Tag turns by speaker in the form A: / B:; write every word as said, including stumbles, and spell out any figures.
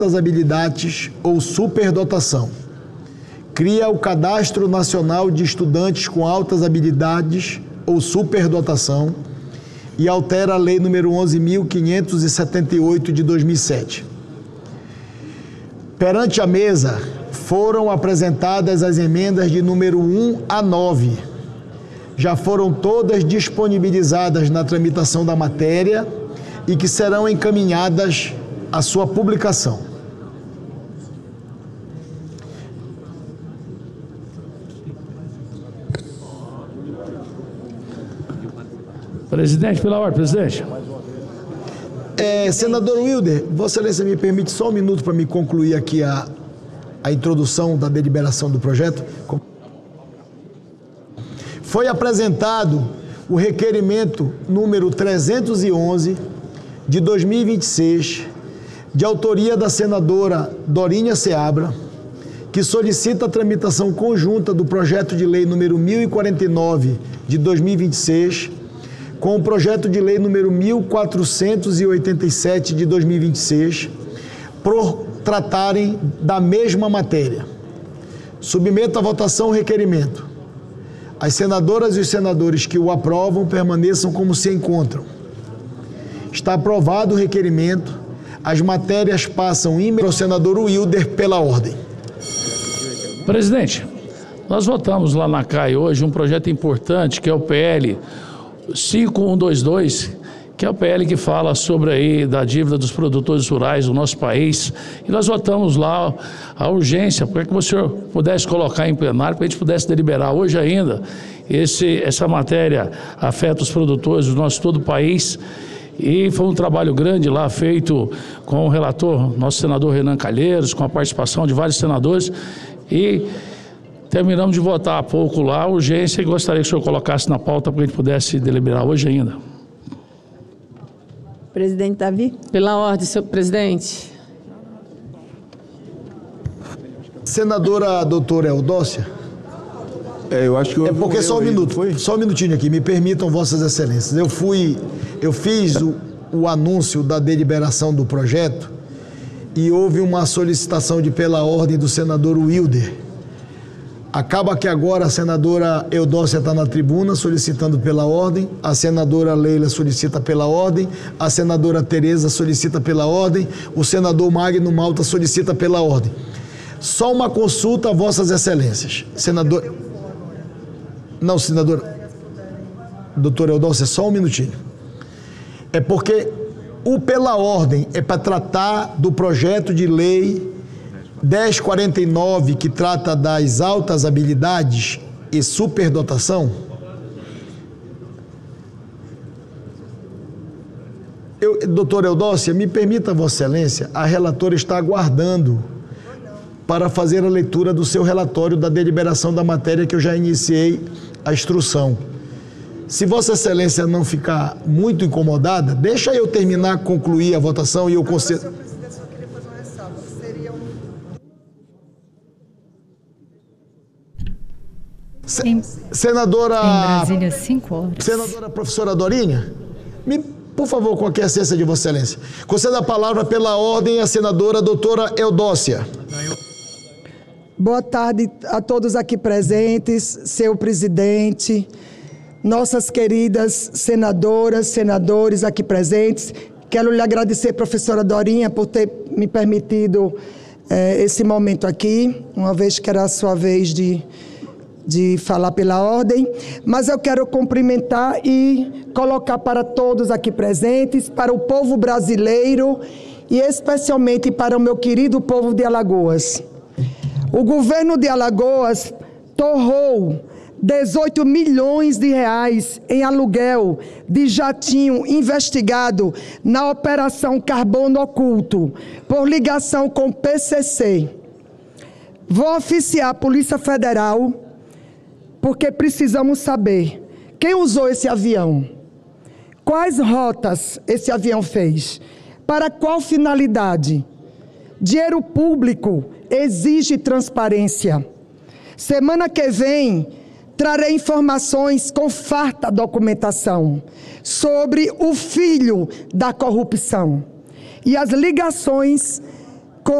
A: das habilidades ou superdotação. Cria o Cadastro Nacional de Estudantes com Altas Habilidades ou Superdotação e altera a Lei número onze mil quinhentos e setenta e oito de dois mil e sete. Perante a mesa, foram apresentadas as emendas de número um a nove. Já foram todas disponibilizadas na tramitação da matéria e que serão encaminhadas à sua publicação.
B: Presidente, pela ordem, presidente.
A: É, senador Wilder, Vossa Excelência me permite só um minuto para me concluir aqui a, a introdução da deliberação do projeto? Foi apresentado o requerimento número trezentos e onze de dois mil e vinte e seis, de autoria da senadora Dorinha Seabra, que solicita a tramitação conjunta do projeto de lei número mil e quarenta e nove de dois mil e vinte e seis, com o projeto de lei número mil quatrocentos e oitenta e sete de dois mil e vinte e seis, por tratarem da mesma matéria. Submeto à votação o requerimento. As senadoras e os senadores que o aprovam permaneçam como se encontram. Está aprovado o requerimento. As matérias passam imediatamente ao senador Wilder pela ordem.
B: Presidente, nós votamos lá na C A I hoje um projeto importante que é o P L cinco um dois dois, que é o P L que fala sobre aí da dívida dos produtores rurais do nosso país, e nós votamos lá a urgência, para que o senhor pudesse colocar em plenário, para a gente pudesse deliberar hoje ainda. Esse, essa matéria afeta os produtores do nosso todo o país, e foi um trabalho grande lá feito com o relator, nosso senador Renan Calheiros, com a participação de vários senadores, e terminamos de votar há pouco lá a urgência e gostaria que o senhor colocasse na pauta para que a gente pudesse deliberar hoje ainda.
C: Presidente Davi.
D: Pela ordem, senhor presidente.
A: Senadora doutora Eudócia.
E: É, eu acho que eu
A: É porque só um minuto,
E: foi?
A: só um minutinho aqui, me permitam vossas excelências. Eu fui, eu fiz o, o anúncio da deliberação do projeto e houve uma solicitação de pela ordem do senador Wilder. Acaba que agora a senadora Eudócia está na tribuna solicitando pela ordem, a senadora Leila solicita pela ordem, a senadora Tereza solicita pela ordem, o senador Magno Malta solicita pela ordem. Só uma consulta a vossas excelências. Senador... Não, senadora... Doutora Eudócia, só um minutinho. É porque o pela ordem é para tratar do projeto de lei dez quarenta e nove, que trata das altas habilidades e superdotação. Eu, doutora Eudócia, me permita, Vossa Excelência, a relatora está aguardando para fazer a leitura do seu relatório da deliberação da matéria que eu já iniciei a instrução. Se Vossa Excelência não ficar muito incomodada, deixa eu terminar, concluir a votação e eu concedo...
F: Em,
A: senadora...
F: Em Brasília, cinco horas.
A: Senadora professora Dorinha, me, por favor, com a quiescência de Vossa Excelência. Conceda a palavra pela ordem à senadora doutora Eudócia.
G: Boa tarde a todos aqui presentes, seu presidente, nossas queridas senadoras, senadores aqui presentes. Quero lhe agradecer, professora Dorinha, por ter me permitido eh, esse momento aqui, uma vez que era a sua vez de... de falar pela ordem, mas eu quero cumprimentar e colocar para todos aqui presentes, para o povo brasileiro e especialmente para o meu querido povo de Alagoas. O governo de Alagoas torrou dezoito milhões de reais em aluguel de jatinho investigado na Operação Carbono Oculto, por ligação com o P C C. Vou oficiar a Polícia Federal, porque precisamos saber quem usou esse avião, quais rotas esse avião fez, para qual finalidade. Dinheiro público exige transparência. Semana que vem, trarei informações com farta documentação sobre o filho da corrupção e as ligações